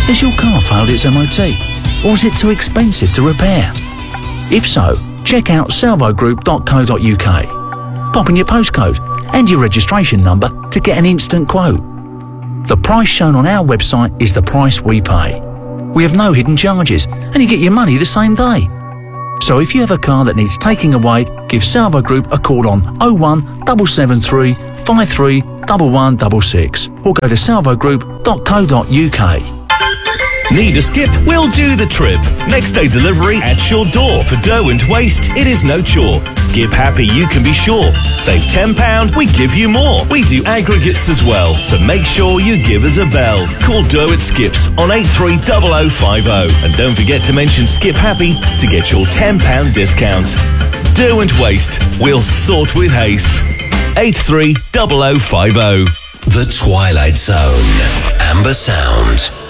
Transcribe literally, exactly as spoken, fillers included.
Has your car failed its M O T? Or is it too expensive to repair? If so, check out salvo group dot co dot uk. Pop in your postcode and your registration number to get an instant quote. The price shown on our website is the price we pay. We have no hidden charges and you get your money the same day. So if you have a car that needs taking away, give Salvo Group a call on oh one seven seven three, five three one one six six or go to salvo group dot co dot uk. Need a skip? We'll do the trip. Next day delivery at your door. For dough and waste, it is no chore. Skip happy, you can be sure. Save ten pounds, we give you more. We do aggregates as well, so make sure you give us a bell. Call Dough at Skips on eight three zero zero five zero. And don't forget to mention Skip Happy to get your ten pounds discount. Dough and waste, we'll sort with haste. eight three zero zero five zero. The Twilight Zone. Amber Sound.